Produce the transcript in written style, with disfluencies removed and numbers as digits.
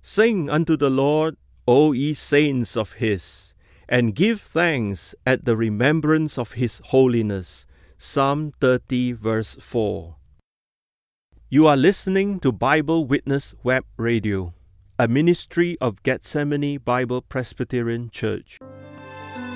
Sing unto the Lord, O ye saints of his, and give thanks at the remembrance of his holiness. Psalm 30, verse 4. You are listening to Bible Witness Web Radio, a ministry of Gethsemane Bible Presbyterian Church.